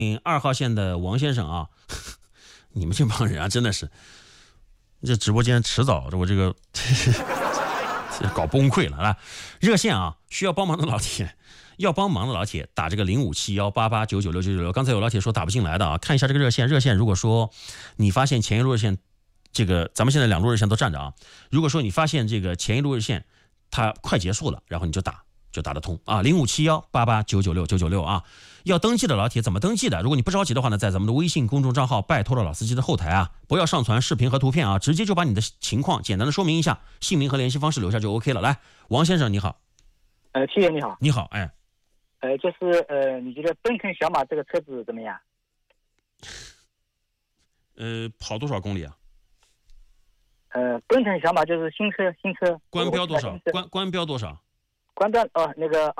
2号线的王先生啊，你们这帮人啊，真的是，这直播间迟早我这个搞崩溃了啊！热线啊，需要帮忙的老铁，要帮忙的老铁打这个057188996996。刚才有老铁说打不进来的啊，看一下这个热线。热线如果说你发现前一路热线，这个咱们现在2路热线都站着啊。如果说你发现这个前一路热线它快结束了，然后你就打得通啊，057188996996啊。要登记的老铁怎么登记的？如果你不着急的话呢，在咱们的微信公众账号拜托了老司机的后台啊，不要上传视频和图片啊，直接就把你的情况简单的说明一下，姓名和联系方式留下就 OK 了。来，王先生你好。 谢谢你好。 你好，哎。 就是你觉得奔腾小马这个车子怎么样？ 跑多少公里啊？ 奔腾小马就是新车。 官标多少？官标多少？ 官标那个